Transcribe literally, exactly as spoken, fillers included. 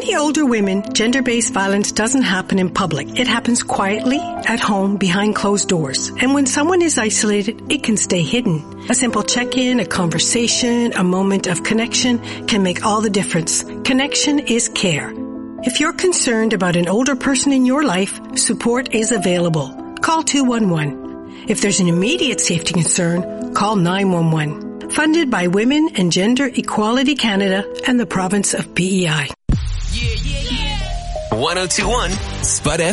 many older women, gender-based violence doesn't happen in public. It happens quietly, at home, behind closed doors. And when someone is isolated, it can stay hidden. A simple check-in, a conversation, a moment of connection can make all the difference. Connection is care. If you're concerned about an older person in your life, support is available. Call two one one. If there's an immediate safety concern, call nine one one. Funded by Women and Gender Equality Canada and the province of P E I. Yeah, yeah, yeah. ten twenty-one Spud F M.